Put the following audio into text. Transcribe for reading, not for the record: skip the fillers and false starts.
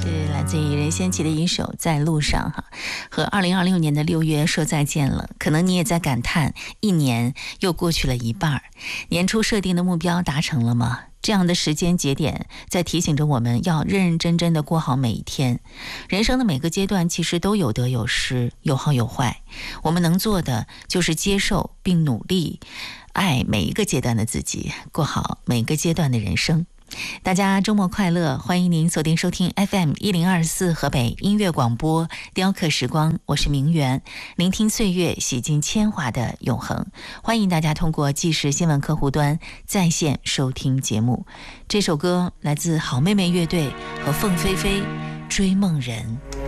是来自于任贤齐的一首《在路上》哈，和2026年的6月说再见了。可能你也在感叹，一年又过去了一半，年初设定的目标达成了吗？这样的时间节点在提醒着我们要认认真真的过好每一天。人生的每个阶段其实都有得有失，有好有坏。我们能做的就是接受并努力，爱每一个阶段的自己，过好每一个阶段的人生。大家周末快乐，欢迎您锁定收听 FM1024 河北音乐广播雕刻时光，我是明媛，聆听岁月，洗尽铅华的永恒。欢迎大家通过即时新闻客户端在线收听节目。这首歌来自好妹妹乐队和凤飞飞，追梦人。